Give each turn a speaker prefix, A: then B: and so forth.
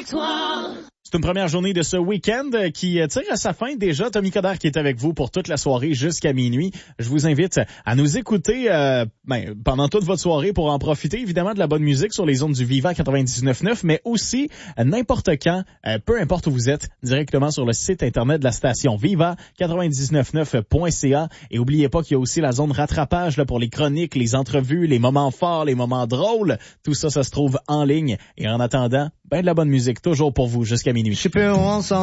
A: soir.
B: C'est une première journée de ce week-end qui tire à sa fin déjà. Tommy Coderre qui est avec vous pour toute la soirée jusqu'à minuit. Je vous invite à nous écouter pendant toute votre soirée pour en profiter évidemment de la bonne musique sur les ondes du Viva 99.9, mais aussi n'importe quand, peu importe où vous êtes, directement sur le site internet de la station viva999.ca. Et oubliez pas qu'il y a aussi la zone rattrapage là, pour les chroniques, les entrevues, les moments forts, les moments drôles. Tout ça, ça se trouve en ligne. Et en attendant, de la bonne musique toujours pour vous jusqu'à minuit.